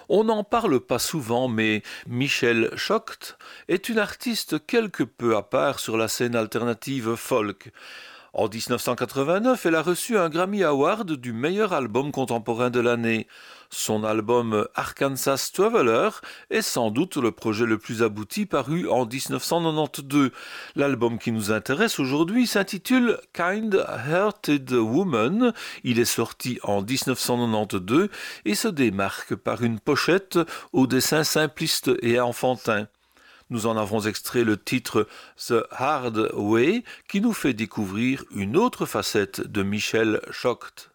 On n'en parle pas souvent, mais Michel Choct est une artiste quelque peu à part sur la scène alternative folk. En 1989, elle a reçu un Grammy Award du meilleur album contemporain de l'année. Son album Arkansas Traveler est sans doute le projet le plus abouti paru en 1992. L'album qui nous intéresse aujourd'hui s'intitule Kind Hearted Woman. Il est sorti en 1992 et se démarque par une pochette au dessin simpliste et enfantin. Nous en avons extrait le titre The Hard Way qui nous fait découvrir une autre facette de Michel Choct.